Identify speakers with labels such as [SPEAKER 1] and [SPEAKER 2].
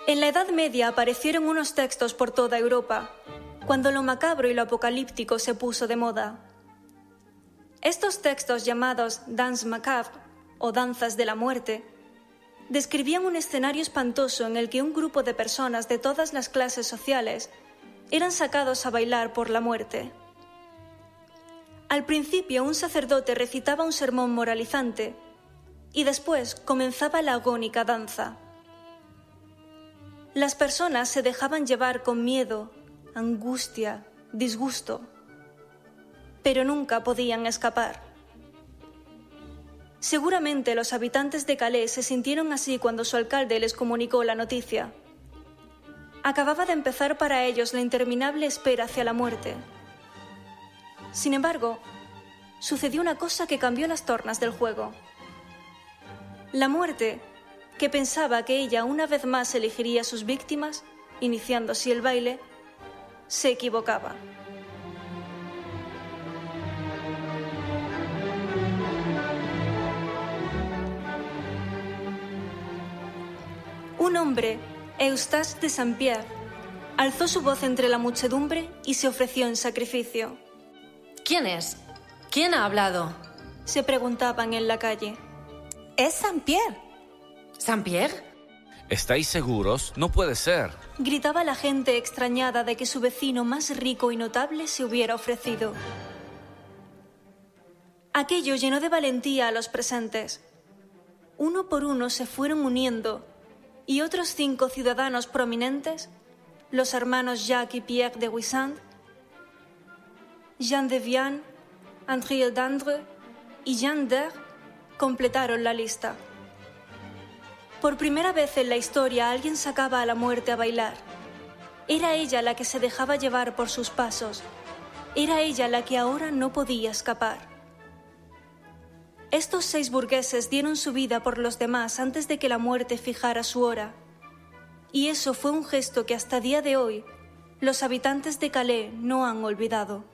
[SPEAKER 1] En la Edad Media aparecieron unos textos por toda Europa, cuando lo macabro y lo apocalíptico se puso de moda. Estos textos, llamados Danse Macabre o Danzas de la Muerte, describían un escenario espantoso en el que un grupo de personas de todas las clases sociales eran sacados a bailar por la muerte. Al principio, un sacerdote recitaba un sermón moralizante y después comenzaba la agónica danza. Las personas se dejaban llevar con miedo, angustia, disgusto, pero nunca podían escapar. Seguramente los habitantes de Calais se sintieron así cuando su alcalde les comunicó la noticia. Acababa de empezar para ellos la interminable espera hacia la muerte. Sin embargo, sucedió una cosa que cambió las tornas del juego. La muerte, que pensaba que ella una vez más elegiría a sus víctimas, iniciando así el baile, se equivocaba. Un hombre, Eustache de Saint-Pierre, alzó su voz entre la muchedumbre y se ofreció en sacrificio.
[SPEAKER 2] ¿Quién es? ¿Quién ha hablado?
[SPEAKER 1] Se preguntaban en la calle.
[SPEAKER 3] Es Saint-Pierre.
[SPEAKER 2] ¿Saint-Pierre?
[SPEAKER 4] ¿Estáis seguros? No puede ser.
[SPEAKER 1] Gritaba la gente extrañada de que su vecino más rico y notable se hubiera ofrecido. Aquello llenó de valentía a los presentes. Uno por uno se fueron uniendo y otros 5 ciudadanos prominentes, los hermanos Jacques y Pierre de Wissant, Jean de Vienne, André d'Andre y Jean d'Er, completaron la lista. Por primera vez en la historia alguien sacaba a la muerte a bailar. Era ella la que se dejaba llevar por sus pasos. Era ella la que ahora no podía escapar. Estos 6 burgueses dieron su vida por los demás antes de que la muerte fijara su hora. Y eso fue un gesto que hasta día de hoy los habitantes de Calais no han olvidado.